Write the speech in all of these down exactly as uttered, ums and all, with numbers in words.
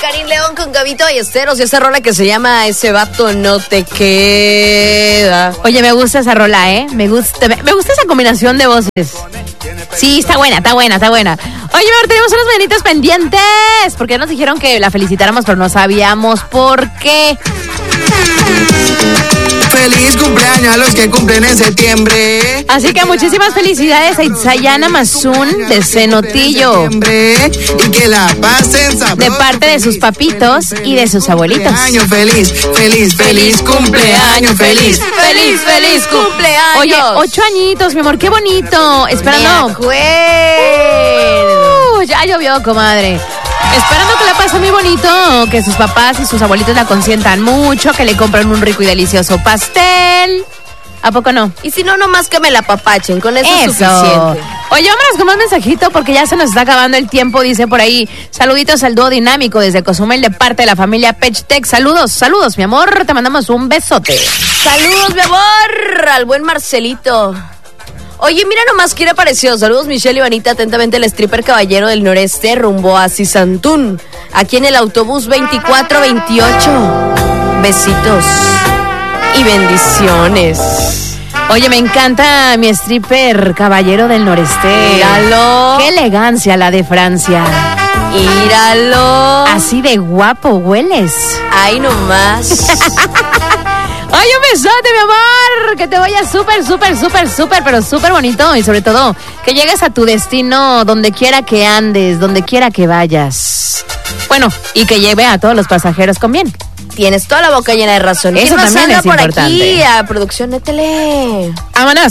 Karim León con Gabito Ballesteros y esa rola que se llama Ese vato no te queda. Oye, me gusta esa rola, ¿eh? Me gusta, me gusta esa combinación de voces. Sí, está buena, está buena, está buena. Oye, amor, tenemos unos mañanitas pendientes. Porque nos dijeron que la felicitáramos, pero no sabíamos por qué. Feliz cumpleaños a los que cumplen en septiembre. Así que muchísimas felicidades a Itzayana Mazún de Cenotillo. Y que la pasen sabroso. De parte de sus papitos y de sus abuelitos. Feliz, feliz, feliz cumpleaños, feliz. Feliz, feliz cumpleaños. Oye, ocho añitos, mi amor, qué bonito. Esperando. Me acuerdo. Uh, ya llovió, comadre. Esperando que la pase muy bonito, que sus papás y sus abuelitos la consientan mucho, que le compren un rico y delicioso pastel. ¿A poco no? Y si no, nomás que me la papachen, con eso, Eso. es suficiente. Oye, vámonos con más mensajito porque ya se nos está acabando el tiempo, dice por ahí. Saluditos al dúo dinámico desde Cozumel de parte de la familia Pechtec. Saludos, saludos, mi amor, te mandamos un besote. Saludos, mi amor, al buen Marcelito. Oye, mira nomás quién apareció. Saludos, Michelle y Vanita, atentamente el stripper caballero del noreste rumbo a Sisantún, aquí en el autobús veinticuatro veintiocho. Besitos y bendiciones. Oye, me encanta mi stripper caballero del noreste. Míralo. Qué elegancia la de Francia. Míralo. Así de guapo hueles. Ahí nomás. Ay, un besote, mi amor, que te vaya súper, súper, súper, súper, pero súper bonito y sobre todo que llegues a tu destino donde quiera que andes, donde quiera que vayas. Bueno, y que lleve a todos los pasajeros con bien. Tienes toda la boca llena de razón. Eso ¿Quién más también anda es por importante. aquí? A producción de tele. ¡Vámonos!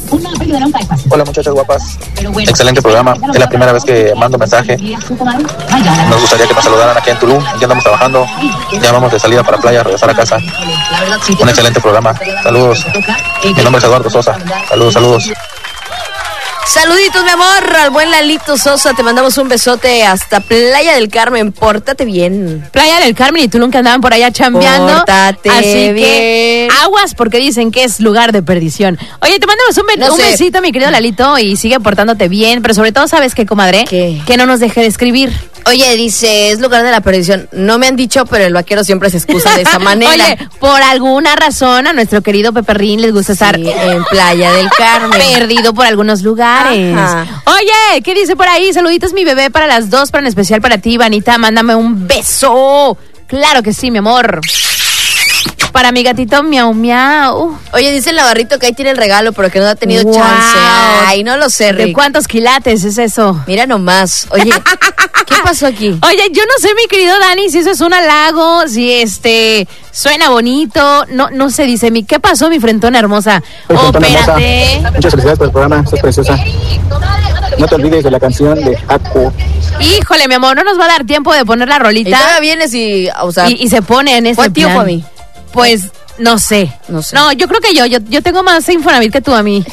Hola muchachas guapas, excelente programa, es la primera vez que mando mensaje. Nos gustaría que nos saludaran aquí en Tulum, ya andamos trabajando, ya vamos de salida para playa, regresar a casa. Un excelente programa, saludos, mi nombre es Eduardo Sosa, saludos, saludos. Saluditos, mi amor, al buen Lalito Sosa, te mandamos un besote hasta Playa del Carmen, pórtate bien. Playa del Carmen y Tulum que andaban por allá chambeando. Pórtate Así bien. que aguas porque dicen que es lugar de perdición. Oye, te mandamos un, be- No un sé. besito, mi querido Lalito, y sigue portándote bien, pero sobre todo, ¿sabes qué, comadre? ¿Qué? Que no nos deje de escribir. Oye, dice, es lugar de la perdición. No me han dicho, pero el vaquero siempre se excusa de esa manera. Oye, por alguna razón a nuestro querido Peperrín les gusta estar Sí, en Playa del Carmen. perdido por algunos lugares. Ajá. Oye, ¿qué dice por ahí? Saluditos, mi bebé, para las dos, pero en especial para ti, Vanita. Mándame un beso. Claro que sí, mi amor. Para mi gatito miau miau. Oye, dice el Navarrito que ahí tiene el regalo, pero que no ha tenido Wow. chance. Ay, no lo sé, ¿De Rick. cuántos quilates es eso? Mira nomás. Oye, ¿qué pasó aquí? Oye, yo no sé, mi querido Dani, si eso es un halago, si este suena bonito. No, no sé, dice mi, ¿qué pasó, mi frentona hermosa? Soy Frentona Ópérate. hermosa. Muchas felicidades por el programa, sos preciosa. No te olvides de la canción de Haku. Híjole, mi amor, no nos va a dar tiempo de poner la Y rolita. todavía vienes y, o sea, Y, y se pone en ese ¿cuál tío plan. para mí? Pues, no sé. No sé. No, yo creo que yo, yo, yo tengo más Infonavit que tú a mí.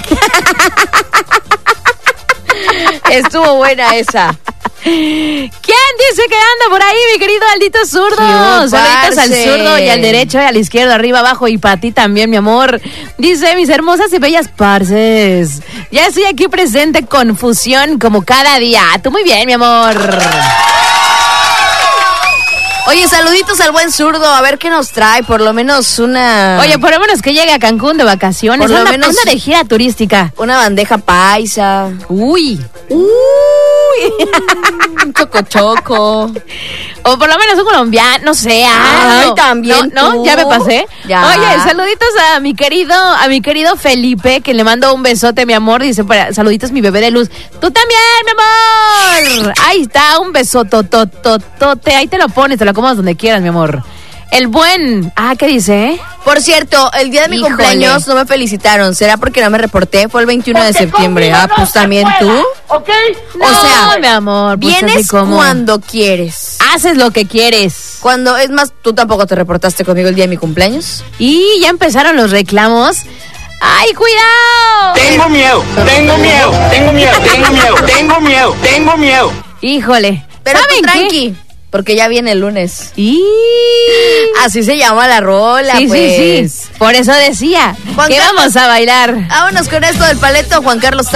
Estuvo buena esa. ¿Quién dice que anda por ahí, mi querido Aldito Zurdo? ¿Qué hubo, Saluditos al parce? zurdo y al derecho y al izquierdo, arriba, abajo y para ti también, mi amor. Dice, mis hermosas y bellas parces, ya estoy aquí presente con fusión como cada día. Tú muy bien, mi amor. Oye, saluditos al buen zurdo, a ver qué nos trae, por lo menos una... Oye, por lo menos que llegue a Cancún de vacaciones. Por lo anda, menos- anda de gira turística. Una bandeja paisa. Uy. Uy, choco choco. O por lo menos un colombiano, no sé. Ah, Ay, no, también No, no, tú. ya me pasé. Ya. Oye, saluditos a mi querido, a mi querido Felipe, que le mando un besote, mi amor. Dice, para, saluditos, mi bebé de luz. Tú también, mi amor. Ahí está, un besototototote. Ahí te lo pones, te lo acomodas donde quieras, mi amor. El buen. Ah, ¿qué dice? Por cierto, el día de mi Híjole. cumpleaños no me felicitaron. ¿Será porque no me reporté? Fue el veintiuno de septiembre. Ah, pues también tú. ¿Ok? O sea, mi amor. Pues así Vienes como- cuando quieres. Haces lo que quieres. Cuando, es más, tú tampoco te reportaste conmigo el día de mi cumpleaños. Y ya empezaron los reclamos. ¡Ay, cuidado! Tengo miedo, tengo miedo, tengo miedo, tengo miedo, tengo miedo, tengo miedo. Híjole. Pero tú ¿Saben qué? tranqui, porque ya viene el lunes. Y... Así se llama la rola, sí, pues. sí, sí. Por eso decía Juan que Carlos. vamos a bailar. Vámonos con esto del paleto, Juan Carlos.